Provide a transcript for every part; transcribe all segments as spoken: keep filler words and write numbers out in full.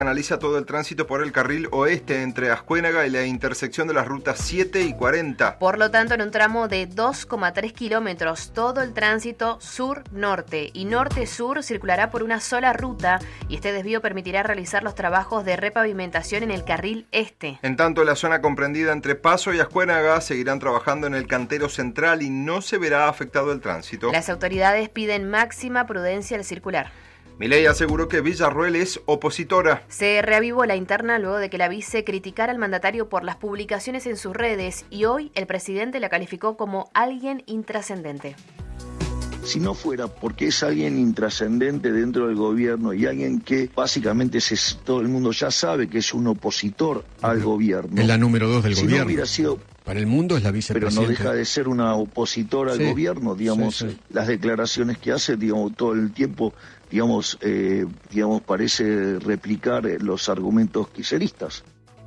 Analiza todo el tránsito por el carril oeste entre Ascuénaga y la intersección de las rutas siete y cuarenta. Por lo tanto, en un tramo de dos coma tres kilómetros, todo el tránsito sur-norte y norte-sur circulará por una sola ruta y este desvío permitirá realizar los trabajos de repavimentación en el carril este. En tanto, la zona comprendida entre Paso y Ascuénaga seguirán trabajando en el cantero central y no se verá afectado el tránsito. Las autoridades piden máxima prudencia al circular. Milei aseguró que Villarroel es opositora. Se reavivó la interna luego de que la vice criticara al mandatario por las publicaciones en sus redes y hoy el presidente la calificó como alguien intrascendente. Si no fuera porque es alguien intrascendente dentro del gobierno y alguien que básicamente se, todo el mundo ya sabe que es un opositor al gobierno. Es la número dos del si gobierno. No hubiera sido, Para el mundo es la vicepresidenta. Pero no deja de ser una opositora sí, al gobierno, digamos, sí, sí. Las declaraciones que hace, digamos, todo el tiempo, digamos, eh, digamos, parece replicar los argumentos kirchneristas.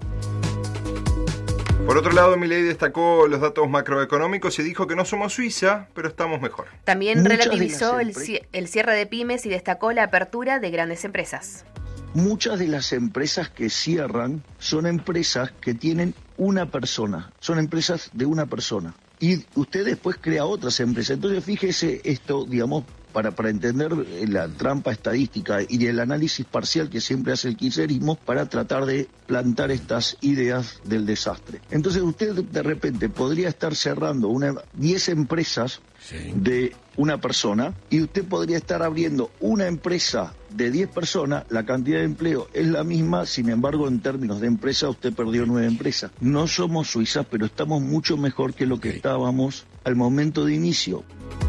Por otro lado, Milei destacó los datos macroeconómicos y dijo que no somos Suiza, pero estamos mejor. También Muchas relativizó el, el cierre de pymes y destacó la apertura de grandes empresas. Muchas de las empresas que cierran son empresas que tienen una persona, son empresas de una persona. Y usted después crea otras empresas. Entonces fíjese esto, digamos, para, para entender la trampa estadística y el análisis parcial que siempre hace el kirchnerismo para tratar de plantar estas ideas del desastre. Entonces usted de repente podría estar cerrando una diez empresas sí. de una persona y usted podría estar abriendo una empresa de diez personas, la cantidad de empleo es la misma, sin embargo en términos de empresa usted perdió nueve empresas. No somos Suiza, pero estamos mucho mejor que lo que okay. estábamos al momento de inicio.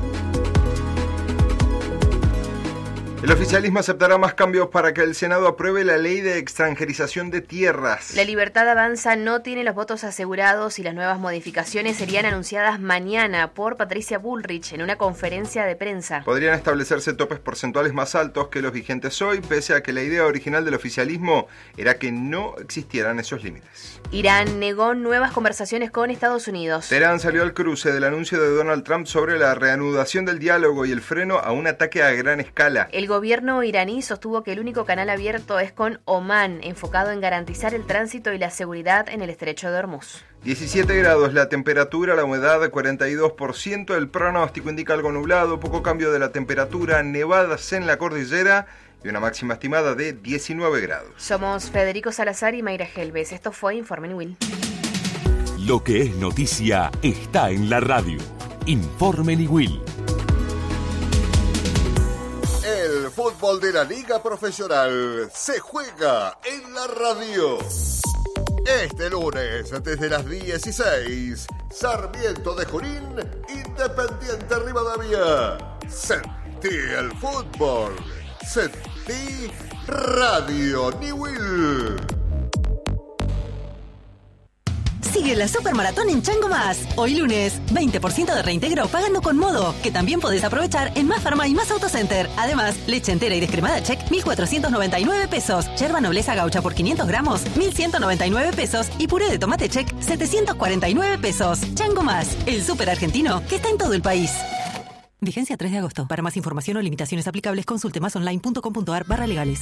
El oficialismo aceptará más cambios para que el Senado apruebe la ley de extranjerización de tierras. La Libertad Avanza no tiene los votos asegurados y las nuevas modificaciones serían anunciadas mañana por Patricia Bullrich en una conferencia de prensa. Podrían establecerse topes porcentuales más altos que los vigentes hoy, pese a que la idea original del oficialismo era que no existieran esos límites. Irán negó nuevas conversaciones con Estados Unidos. Teherán salió al cruce del anuncio de Donald Trump sobre la reanudación del diálogo y el freno a un ataque a gran escala. El gobierno iraní sostuvo que el único canal abierto es con Omán, enfocado en garantizar el tránsito y la seguridad en el estrecho de Hormuz. diecisiete grados la temperatura, la humedad cuarenta y dos por ciento, el pronóstico indica algo nublado, poco cambio de la temperatura, nevadas en la cordillera y una máxima estimada de diecinueve grados. Somos Federico Salazar y Mayra Helves. Esto fue Informe Niwil. Lo que es noticia está en la radio. Informe Niwil. El fútbol de la Liga Profesional se juega en la radio. Este lunes, desde las dieciséis, Sarmiento de Junín, Independiente Rivadavia. Sentí el fútbol. Sentí Radio Niwil. Sigue la Supermaratón en Chango Más. Hoy lunes, veinte por ciento de reintegro pagando con Modo, que también podés aprovechar en Más Farma y Más Autocenter. Además, leche entera y descremada Check, mil cuatrocientos noventa y nueve pesos. Yerba Nobleza Gaucha por quinientos gramos, mil ciento noventa y nueve pesos. Y puré de tomate Check, setecientos cuarenta y nueve pesos. Chango Más, el súper argentino que está en todo el país. Vigencia tres de agosto. Para más información o limitaciones aplicables, consulte másonline.com.ar barra legales.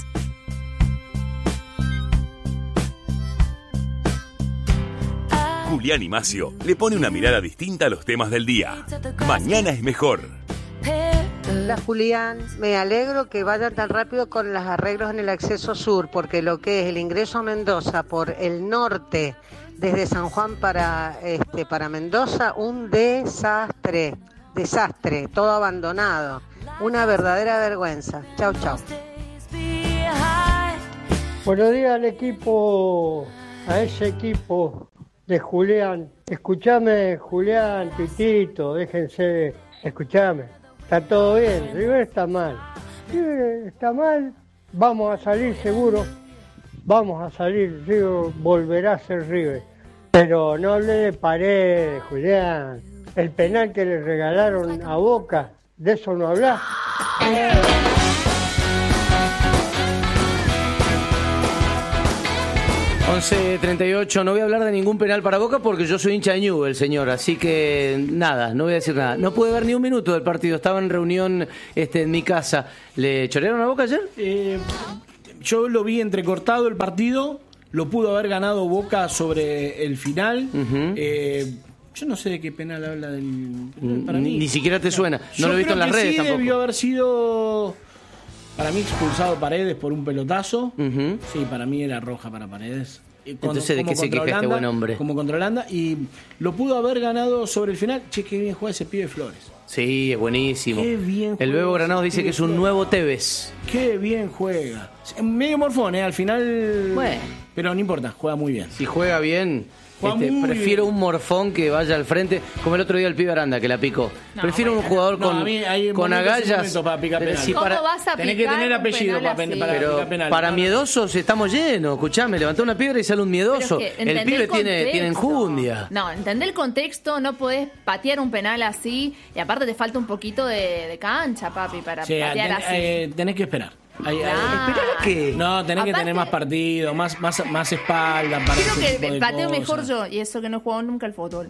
Julián y Macio le pone una mirada distinta a los temas del día. Mañana es mejor. Hola Julián, me alegro que vayan tan rápido con los arreglos en el acceso sur, porque lo que es el ingreso a Mendoza por el norte, desde San Juan para, este, para Mendoza, un desastre, desastre, todo abandonado, una verdadera vergüenza. Chau, chau. Buenos días al equipo, a ese equipo de Julián. Escúchame, Julián, Titito, déjense, escúchame. Está todo bien, River está mal. River está mal, vamos a salir seguro. Vamos a salir, River volverá a ser River. Pero no hable de Paredes, Julián. El penal que le regalaron a Boca, de eso no habla. once treinta y ocho, no voy a hablar de ningún penal para Boca porque yo soy hincha de Newell's, señor, así que nada, no voy a decir nada. No pude ver ni un minuto del partido, estaba en reunión este, en mi casa. ¿Le chorearon a Boca ayer? Eh, yo lo vi entrecortado el partido, lo pudo haber ganado Boca sobre el final. Uh-huh. eh, Yo no sé de qué penal habla del... Para ni, mí, ni siquiera te suena. No yo lo he visto en las redes sí tampoco. Debió haber sido, para mí, expulsado Paredes por un pelotazo. Uh-huh. Sí, para mí era roja para Paredes. Cuando, Entonces, ¿de qué se queja este buen hombre? Como contra Holanda. Y lo pudo haber ganado sobre el final. Che, qué bien juega ese pibe Flores. Sí, es buenísimo. Qué bien el Bebo Granados dice que es un Flores. nuevo Tevez. Qué bien juega. Medio morfón, ¿eh? Al final... Bueno. Pero no importa, juega muy bien. Si juega bien... Este, prefiero bien. un morfón que vaya al frente, como el otro día el pibe Aranda que la picó. No, prefiero bueno, un jugador no, con, con agallas. Para picar penal. Si para, ¿Cómo vas a tenés que tener apellido para, para, para Pero picar penal. Para miedosos estamos llenos. Escuchame, levantó una piedra y sale un miedoso. Es que el pibe el tiene, tiene enjundia. No, entendé el contexto, no podés patear un penal así. Y aparte te falta un poquito de, de cancha, papi, para sí, patear ten, así. Eh, tenés que esperar. Ay, ah, ¿Esperar a qué? No, tenés Aparte, que tener más partido, más más más espalda. Para creo que pateo mejor yo, y eso que no he jugado nunca al fútbol.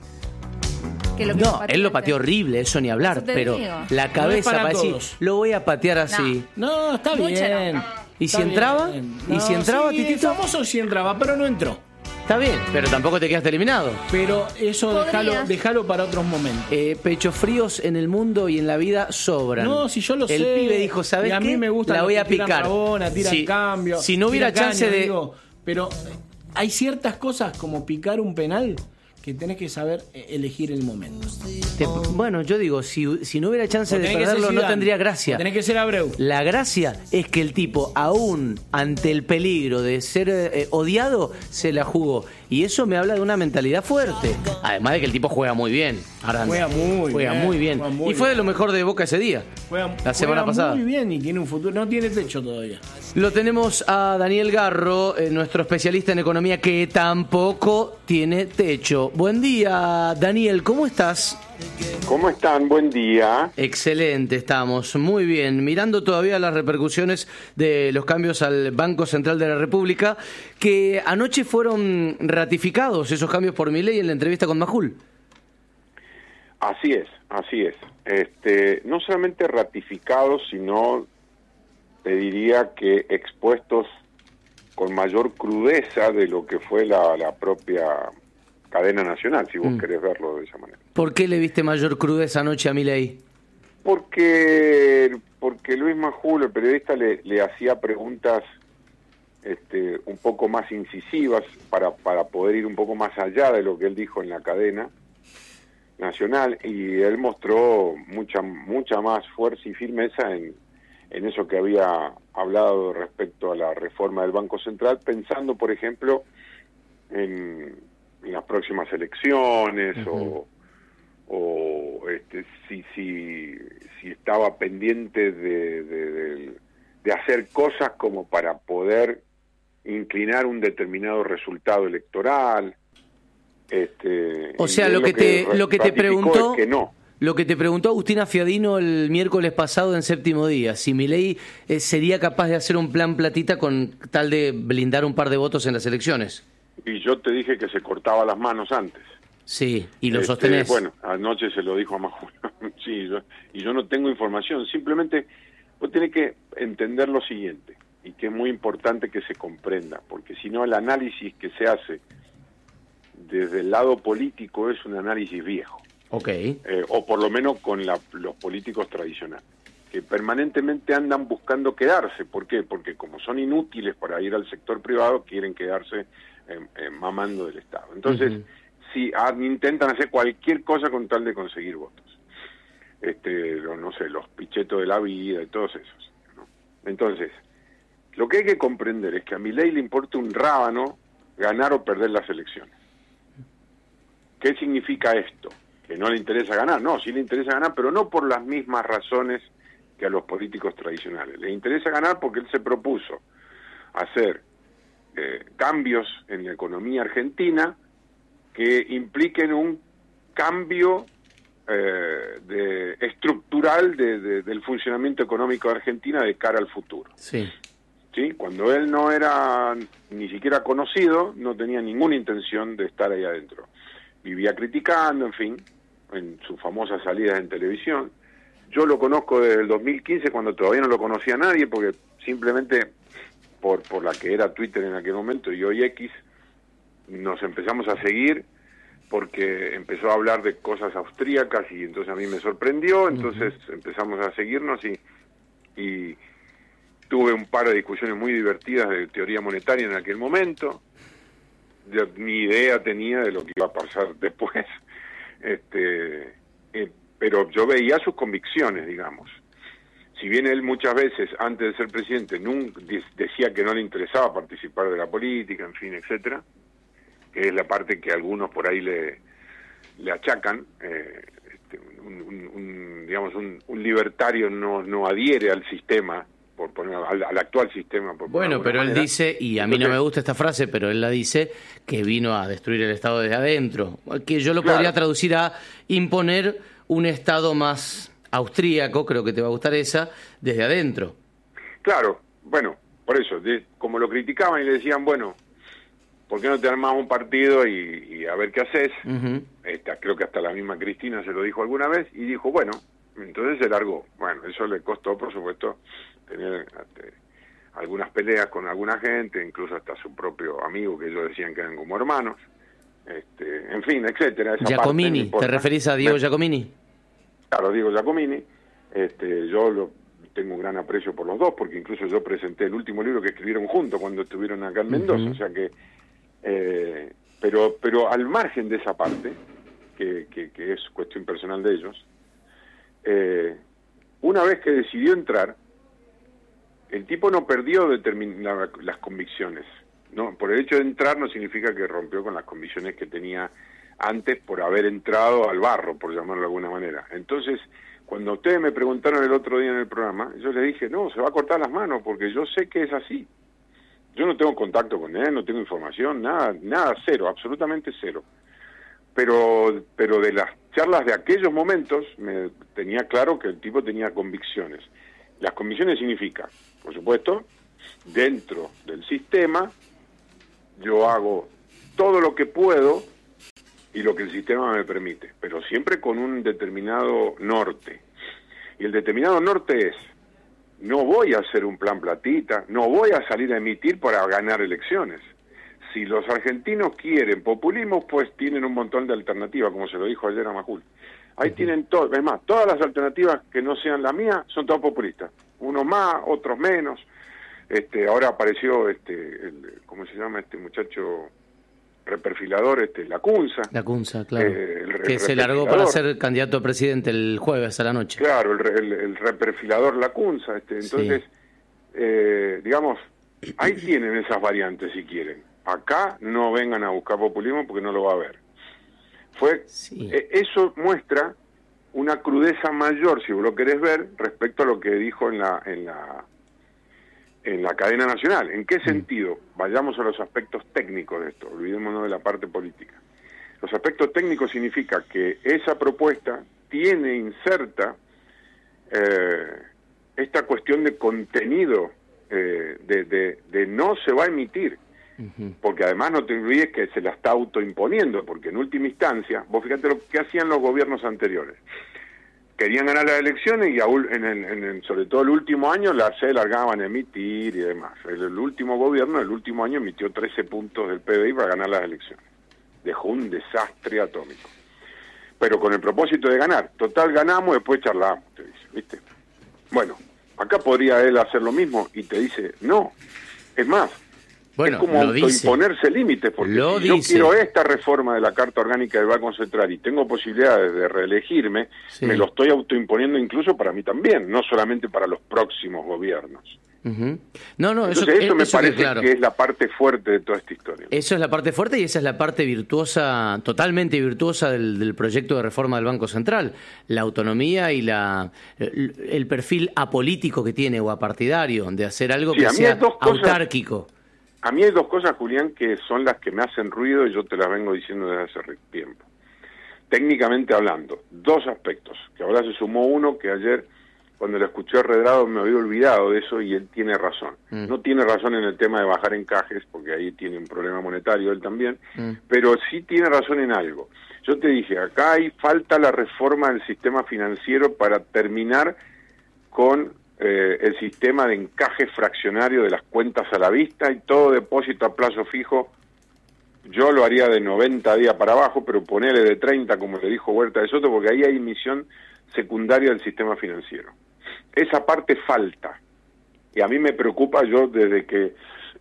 Que lo que no, él lo pateó horrible, eso ni hablar, eso pero digo. La cabeza no para decir, lo voy a patear así. No, no está bien. No. ¿Y está si entraba? Bien. ¿Y no, si entraba, sí, Titito? Famoso si entraba, pero no entró. Está bien, pero tampoco te quedaste eliminado. Pero eso déjalo, déjalo para otros momentos. Eh, pechos fríos en el mundo y en la vida sobran. No, si yo lo el sé. El pibe dijo, ¿sabes qué? A mí me gusta la voy a tiran picar. Rabona, tiran si, cambio. Si no hubiera chance caño, de... Digo, pero hay ciertas cosas como picar un penal que tenés que saber elegir el momento. Te, bueno, yo digo, si, si no hubiera chance de perderlo, no tendría gracia. Tenés que ser Abreu. La gracia es que el tipo, aún ante el peligro de ser eh, odiado, se la jugó. Y eso me habla de una mentalidad fuerte. Además de que el tipo juega muy bien. Aranda. Juega muy juega bien. Muy bien. Juega muy y fue bien. de lo mejor de Boca ese día. Juega, la semana juega pasada. Muy bien y tiene un futuro. No tiene techo todavía. Lo tenemos a Daniel Garro, eh, nuestro especialista en economía, que tampoco tiene techo. Buen día, Daniel, ¿cómo estás? ¿Cómo están? Buen día. Excelente, estamos muy bien. Mirando todavía las repercusiones de los cambios al Banco Central de la República, que anoche fueron ratificados esos cambios por Milei en la entrevista con Majul. Así es, así es. Este, no solamente ratificados, sino te diría que expuestos con mayor crudeza de lo que fue la, la propia cadena nacional, si vos mm. querés verlo de esa manera. ¿Por qué le viste mayor crudeza anoche a Milei? Porque porque Luis Majul, el periodista, le, le hacía preguntas este, un poco más incisivas para, para poder ir un poco más allá de lo que él dijo en la cadena nacional, y él mostró mucha mucha más fuerza y firmeza en, en eso que había hablado respecto a la reforma del Banco Central, pensando, por ejemplo, en, en las próximas elecciones, uh-huh. o, o este, si, si, si estaba pendiente de, de, de, de hacer cosas como para poder inclinar un determinado resultado electoral. Este, o sea, lo que, lo que te lo que te preguntó es que no. Lo que te preguntó Agustina Fiadino el miércoles pasado en Séptimo Día, si Milei eh, sería capaz de hacer un plan platita con tal de blindar un par de votos en las elecciones. Y yo te dije que se cortaba las manos antes. Sí, y lo este, sostenés. Bueno, anoche se lo dijo a Majul. Sí, yo, y yo no tengo información. Simplemente vos tenés que entender lo siguiente, y que es muy importante que se comprenda, porque si no el análisis que se hace desde el lado político es un análisis viejo. Okay. Eh, o por lo menos con la, los políticos tradicionales, que permanentemente andan buscando quedarse. ¿Por qué? Porque como son inútiles para ir al sector privado, quieren quedarse eh, eh, mamando del Estado. Entonces, uh-huh. si ah, intentan hacer cualquier cosa con tal de conseguir votos. Este, lo, no sé, los pichetos de la vida y todos esos, ¿no? Entonces, lo que hay que comprender es que a Milei le importa un rábano ganar o perder las elecciones. ¿Qué significa esto? Que no le interesa ganar. No, sí le interesa ganar, pero no por las mismas razones que a los políticos tradicionales. Le interesa ganar porque él se propuso hacer eh, cambios en la economía argentina que impliquen un cambio eh, de, estructural de, de, del funcionamiento económico de Argentina de cara al futuro. Sí. ¿Sí? Cuando él no era ni siquiera conocido, no tenía ninguna intención de estar ahí adentro. Vivía criticando, en fin, en sus famosas salidas en televisión. Yo lo conozco desde el dos mil quince, cuando todavía no lo conocía nadie, porque simplemente por, por la que era Twitter en aquel momento y hoy X, nos empezamos a seguir porque empezó a hablar de cosas austríacas y entonces a mí me sorprendió, entonces uh-huh. empezamos a seguirnos y, y tuve un par de discusiones muy divertidas de teoría monetaria en aquel momento. Yo, ni idea tenía de lo que iba a pasar después, este, eh, pero yo veía sus convicciones, digamos. Si bien él muchas veces, antes de ser presidente, nunca, decía que no le interesaba participar de la política, en fin, etcétera, que es la parte que algunos por ahí le, le achacan, eh, este, un, un, un, digamos, un, un libertario no, no adhiere al sistema, por poner al, al actual sistema. Por bueno, pero manera. Él dice, y a mí Entonces, no me gusta esta frase, pero él la dice, que vino a destruir el Estado desde adentro, que yo lo claro. podría traducir a imponer un Estado más austríaco, creo que te va a gustar esa, desde adentro. Claro, bueno, por eso, de, como lo criticaban y le decían, bueno, ¿por qué no te armás un partido y, y a ver qué haces? Uh-huh. Esta, creo que hasta la misma Cristina se lo dijo alguna vez, y dijo, bueno, entonces se largó. Bueno, eso le costó, por supuesto, tener este, algunas peleas con alguna gente, incluso hasta su propio amigo, que ellos decían que eran como hermanos, este, en fin, etcétera. Esa Giacomini, parte, ¿te referís a Diego Giacomini? Claro, Diego Giacomini. Este, yo lo, tengo un gran aprecio por los dos, porque incluso yo presenté el último libro que escribieron juntos cuando estuvieron acá en Mendoza, uh-huh. o sea que Eh, pero pero al margen de esa parte, que, que, que es cuestión personal de ellos, eh, una vez que decidió entrar, el tipo no perdió determin- la, las convicciones. No, por el hecho de entrar no significa que rompió con las convicciones que tenía antes por haber entrado al barro, por llamarlo de alguna manera. Entonces, cuando ustedes me preguntaron el otro día en el programa, yo les dije, no, se va a cortar las manos, porque yo sé que es así. Yo no tengo contacto con él, no tengo información, nada, nada, cero, absolutamente cero. Pero, pero de las charlas de aquellos momentos me tenía claro que el tipo tenía convicciones. Las convicciones significa, por supuesto, dentro del sistema, yo hago todo lo que puedo y lo que el sistema me permite, pero siempre con un determinado norte. Y el determinado norte es, no voy a hacer un plan platita, no voy a salir a emitir para ganar elecciones. Si los argentinos quieren populismo, pues tienen un montón de alternativas, como se lo dijo ayer a Majul. Ahí uh-huh. tienen todo, es más, todas las alternativas que no sean la mía son todas populistas. Unos más, otros menos. Este, ahora apareció, este, el, ¿cómo se llama este muchacho reperfilador? Este, Lacunza. Lacunza, claro. Eh, el, que el se largó para ser candidato a presidente el jueves a la noche. Claro, el, el, el reperfilador Lacunza. Este, entonces, sí. eh, digamos, ahí tienen esas variantes si quieren. Acá no vengan a buscar populismo porque no lo va a haber. Fue, sí. eh, eso muestra una crudeza mayor, si vos lo querés ver, respecto a lo que dijo en la en la en la cadena nacional. ¿En qué sentido? Vayamos a los aspectos técnicos de esto, olvidémonos de la parte política. Los aspectos técnicos significa que esa propuesta tiene inserta eh, esta cuestión de contenido, eh, de, de, de no se va a emitir, uh-huh. porque además no te olvides que se la está autoimponiendo, porque en última instancia, vos fíjate lo que hacían los gobiernos anteriores. Querían ganar las elecciones y aún en el, en el, sobre todo el último año la, se largaban a emitir y demás. El, el último gobierno, el último año emitió trece puntos del P B I para ganar las elecciones. Dejó un desastre atómico. Pero con el propósito de ganar. Total, ganamos, después charlamos, te dice, ¿viste? Bueno, acá podría él hacer lo mismo y te dice, no. Es más, bueno, es como autoimponerse límites, porque lo si yo dice. quiero esta reforma de la Carta Orgánica del Banco Central y tengo posibilidades de reelegirme, sí. me lo estoy autoimponiendo incluso para mí también, no solamente para los próximos gobiernos. Uh-huh. No, no, Entonces, eso, eso me eso parece que, claro. que es la parte fuerte de toda esta historia. Eso es la parte fuerte y esa es la parte virtuosa, totalmente virtuosa del, del proyecto de reforma del Banco Central. La autonomía y la el, el perfil apolítico que tiene o apartidario de hacer algo sí, que sea autárquico. Cosas, a mí hay dos cosas, Julián, que son las que me hacen ruido y yo te las vengo diciendo desde hace tiempo. Técnicamente hablando, dos aspectos, que ahora se sumó uno que ayer, cuando lo escuché a Redrado, me había olvidado de eso y él tiene razón. Mm. No tiene razón en el tema de bajar encajes, porque ahí tiene un problema monetario él también, mm. pero sí tiene razón en algo. Yo te dije, acá hay falta la reforma del sistema financiero para terminar con eh, el sistema de encaje fraccionario de las cuentas a la vista y todo depósito a plazo fijo. Yo lo haría de noventa días para abajo, pero ponele de treinta, como le dijo Huerta de Soto, porque ahí hay emisión secundaria del sistema financiero. Esa parte falta. Y a mí me preocupa, yo desde que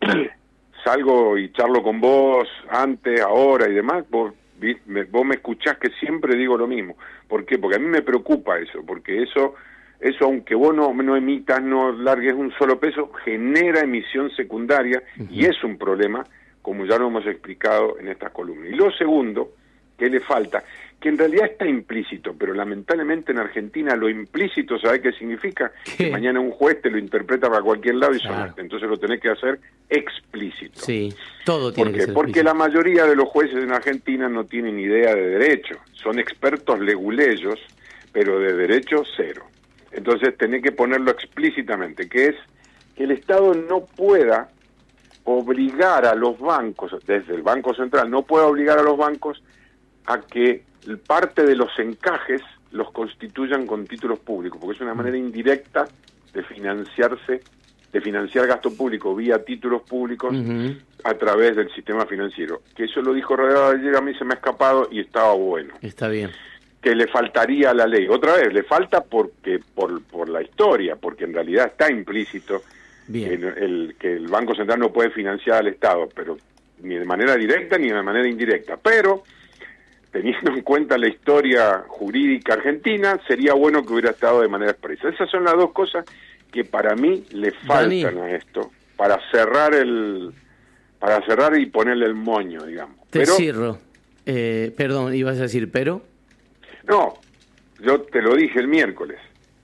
salgo y charlo con vos, antes, ahora y demás, vos, me, vos me escuchás que siempre digo lo mismo. ¿Por qué? Porque a mí me preocupa eso, porque eso, eso aunque vos no, no emitas, no largues un solo peso, genera emisión secundaria, uh-huh. y es un problema, como ya lo hemos explicado en estas columnas. Y lo segundo, que le falta, que en realidad está implícito, pero lamentablemente en Argentina lo implícito, ¿sabés qué significa? ¿Qué? Que mañana un juez te lo interpreta para cualquier lado y claro. son, entonces lo tenés que hacer explícito. Sí, todo tiene ¿Por qué? que ser Porque explícito. La mayoría de los jueces en Argentina no tienen idea de derecho, son expertos leguleyos, pero de derecho cero. Entonces tenés que ponerlo explícitamente, que es que el Estado no pueda obligar a los bancos, desde el Banco Central, no puede obligar a los bancos a que parte de los encajes los constituyan con títulos públicos, porque es una manera indirecta de financiarse, de financiar gasto público vía títulos públicos uh-huh. a través del sistema financiero. Que eso lo dijo Rodrigo ayer, a mí se me ha escapado y estaba bueno. Está bien. Que le faltaría a la ley. Otra vez, le falta porque por, por la historia, porque en realidad está implícito Bien. El, el, que el Banco Central no puede financiar al Estado, pero ni de manera directa ni de manera indirecta. Pero, teniendo en cuenta la historia jurídica argentina, sería bueno que hubiera estado de manera expresa. Esas son las dos cosas que para mí le faltan Dani. a esto, para cerrar el para cerrar y ponerle el moño, digamos. Te pero, cierro. Eh, perdón, ibas a decir, pero... No, yo te lo dije el miércoles.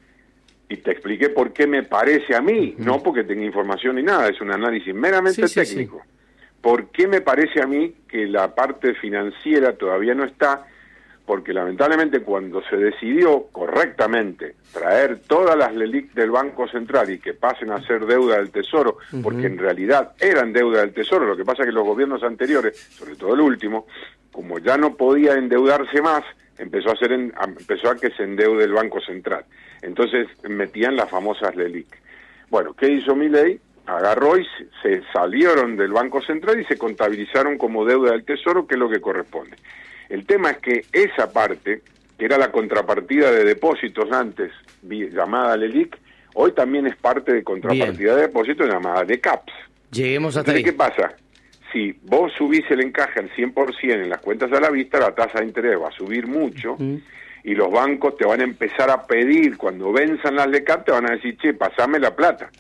Y te expliqué por qué me parece a mí, uh-huh. no porque tenga información ni nada, es un análisis meramente sí, técnico. Sí, sí. ¿Por qué me parece a mí que la parte financiera todavía no está? Porque lamentablemente cuando se decidió correctamente traer todas las LELIQ del Banco Central y que pasen a ser deuda del Tesoro, uh-huh. porque en realidad eran deuda del Tesoro, lo que pasa es que los gobiernos anteriores, sobre todo el último, como ya no podía endeudarse más, empezó a hacer en, a, empezó a que se endeude el Banco Central. Entonces metían las famosas LELIQ. Bueno, ¿qué hizo Milei? Agarró y se, se salieron del Banco Central y se contabilizaron como deuda del Tesoro, que es lo que corresponde. El tema es que esa parte, que era la contrapartida de depósitos antes, llamada LELIQ, hoy también es parte de contrapartida Bien. de depósitos llamada de CAPS. Lleguemos hasta Entonces, ahí. ¿qué pasa? Si vos subís el encaje al cien por ciento en las cuentas a la vista, la tasa de interés va a subir mucho, uh-huh. y los bancos te van a empezar a pedir, cuando venzan las LECAP, te van a decir, che, pasame la plata.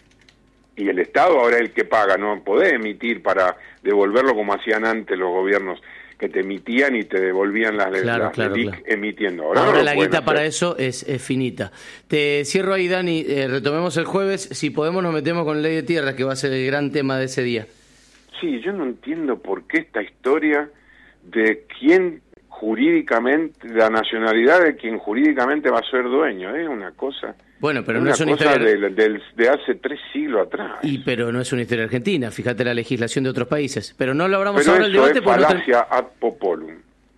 Y el Estado ahora es el que paga, no podés emitir para devolverlo como hacían antes los gobiernos, que te emitían y te devolvían las, claro, las claro, LELIQ claro. emitiendo. Ahora, ahora no la guita hacer. para eso es, es finita. Te cierro ahí, Dani, eh, retomemos el jueves, si podemos nos metemos con Ley de Tierras, que va a ser el gran tema de ese día. Sí, yo no entiendo por qué esta historia de quién jurídicamente, la nacionalidad de quien jurídicamente va a ser dueño, es ¿eh? una cosa... Bueno, pero una no es una cosa historia... de, de, de hace tres siglos atrás. Y pero no es una historia argentina, fíjate la legislación de otros países. Pero no lo abramos pero ahora el debate. Es falacia no te... ad popolum.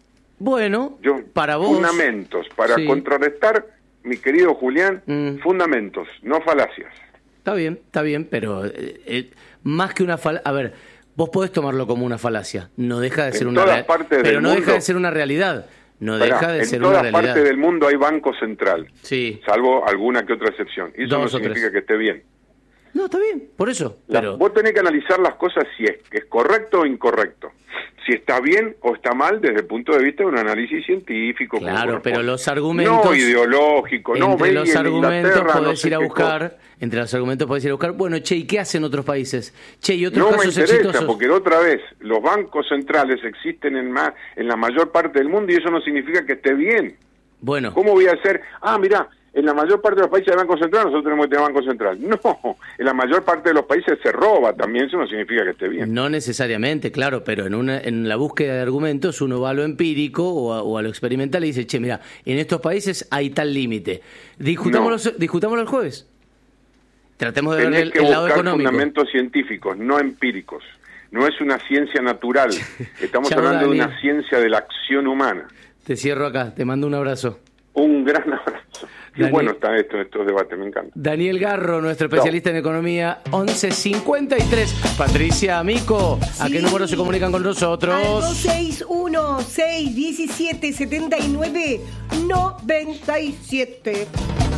Bueno, yo, para vos... Fundamentos, para sí. contrarrestar, mi querido Julián, mm. fundamentos, no falacias. Está bien, está bien, pero eh, eh, más que una falacia... A ver, vos podés tomarlo como una falacia, no deja de ser en una realidad. Pero no mundo... deja de ser una realidad. No Pará, deja de ser una realidad. En todas partes del mundo hay banco central, sí. salvo alguna que otra excepción. Y eso Dos no significa tres. que esté bien. No, está bien, por eso. La, pero... Vos tenés que analizar las cosas si es, es correcto o incorrecto. Si está bien o está mal desde el punto de vista de un análisis científico. Claro, pero los argumentos... No ideológico, no... Entre los argumentos podés no sé ir a buscar... Cosa. Entre los argumentos podés ir a buscar... Bueno, che, ¿y qué hacen otros países? Che, ¿y otros no casos me interesa, exitosos? Porque otra vez, los bancos centrales existen en, ma en la mayor parte del mundo y eso no significa que esté bien. Bueno. ¿Cómo voy a hacer? Ah, mirá, en la mayor parte de los países hay Banco Central, nosotros tenemos que tener Banco Central. No, en la mayor parte de los países se roba también, eso no significa que esté bien. No necesariamente, claro, pero en una en la búsqueda de argumentos uno va a lo empírico o a, o a lo experimental y dice, che, mira, en estos países hay tal límite. Discutámoslo, no. discutámoslo el jueves. Tratemos de Tenés ver el, que el lado buscar económico. Fundamentos científicos, no empíricos. No es una ciencia natural. Estamos hablando Dani. de una ciencia de la acción humana. Te cierro acá, te mando un abrazo. Un gran abrazo. Qué Daniel, bueno están estos, estos debates, me encanta. Daniel Garro, nuestro especialista en economía, once cincuenta y tres. Patricia Amico, ¿a Sí. qué número se comunican con nosotros? Al dos seis uno, seis uno siete, siete nueve, nueve siete.